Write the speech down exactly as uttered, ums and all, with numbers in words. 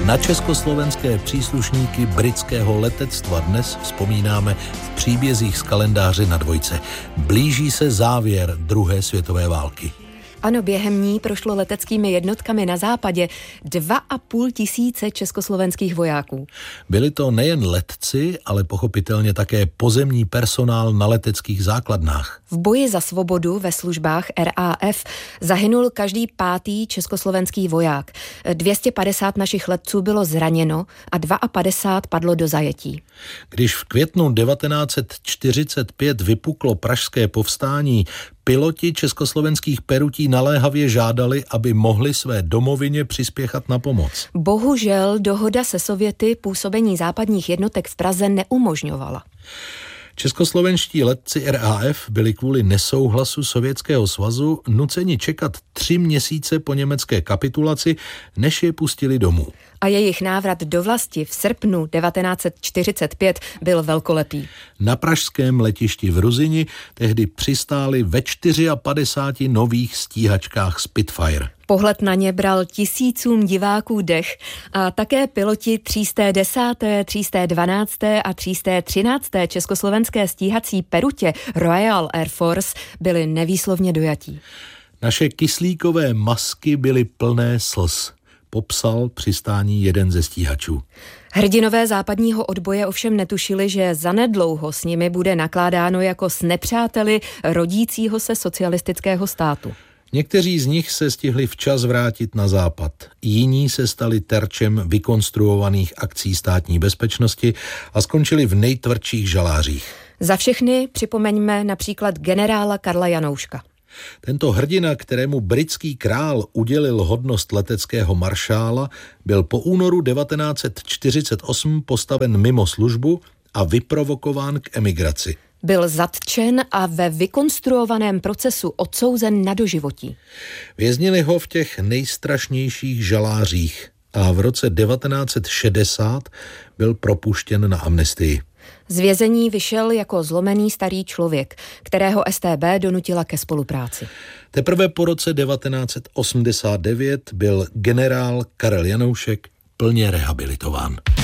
Na československé příslušníky britského letectva dnes vzpomínáme v příbězích z kalendáře na dvojce. Blíží se závěr druhé světové války. Ano, během ní prošlo leteckými jednotkami na západě dva a půl tisíce československých vojáků. Byli to nejen letci, ale pochopitelně také pozemní personál na leteckých základnách. V boji za svobodu ve službách R A F zahynul každý pátý československý voják. dvě stě padesát našich letců bylo zraněno a padesát dva padlo do zajetí. Když v květnu devatenáct set čtyřicet pět vypuklo pražské povstání, piloti československých perutí naléhavě žádali, aby mohli své domovině přispěchat na pomoc. Bohužel dohoda se Sověty působení západních jednotek v Praze neumožňovala. Českoslovenští letci R A F byli kvůli nesouhlasu Sovětského svazu nuceni čekat tři měsíce po německé kapitulaci, než je pustili domů. A jejich návrat do vlasti v srpnu devatenáct set čtyřicet pět byl velkolepý. Na pražském letišti v Ruzyni tehdy přistáli ve padesáti čtyřech nových stíhačkách Spitfire. Pohled na ně bral tisícům diváků dech a také piloti tři sta desáté, tři sta dvanácté a tři sta třinácté československé stíhací perutě Royal Air Force byli nevýslovně dojatí. Naše kyslíkové masky byly plné slz, popsal přistání jeden ze stíhačů. Hrdinové západního odboje ovšem netušili, že zanedlouho s nimi bude nakládáno jako s nepřáteli rodícího se socialistického státu. Někteří z nich se stihli včas vrátit na západ. Jiní se stali terčem vykonstruovaných akcí státní bezpečnosti a skončili v nejtvrdších žalářích. Za všechny připomeňme například generála Karla Janouška. Tento hrdina, kterému britský král udělil hodnost leteckého maršála, byl po únoru devatenáct set čtyřicet osm postaven mimo službu a vyprovokován k emigraci. Byl zatčen a ve vykonstruovaném procesu odsouzen na doživotí. Věznili ho v těch nejstrašnějších žalářích a v roce devatenáct set šedesát byl propuštěn na amnestii. Z vězení vyšel jako zlomený starý člověk, kterého S T B donutila ke spolupráci. Teprve po roce devatenáct set osmdesát devět byl generál Karel Janoušek plně rehabilitován.